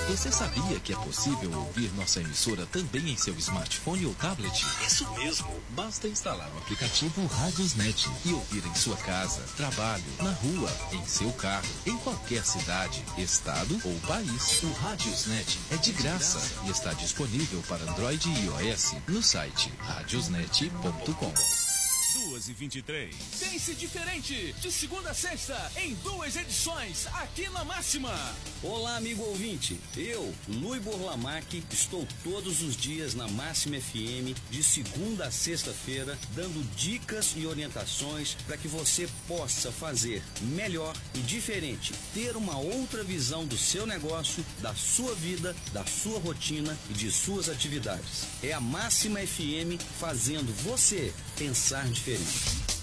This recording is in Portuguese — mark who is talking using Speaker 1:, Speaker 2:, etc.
Speaker 1: Você sabia que é possível ouvir nossa emissora também em seu smartphone ou tablet?
Speaker 2: Isso mesmo.
Speaker 1: Basta instalar o aplicativo Radiosnet e ouvir em sua casa, trabalho, na rua, em seu carro, em qualquer cidade, estado ou país. O Radiosnet é de graça e está disponível para Android e iOS no site radiosnet.com.
Speaker 3: 2h23. Pense diferente, de segunda a sexta, em 2 edições, aqui na Máxima.
Speaker 2: Olá, amigo ouvinte. Eu, Luiz Borlamac, estou todos os dias na Máxima FM, de segunda a sexta-feira, dando dicas e orientações para que você possa fazer melhor e diferente, ter uma outra visão do seu negócio, da sua vida, da sua rotina e de suas atividades. É a Máxima FM fazendo você pensar diferente.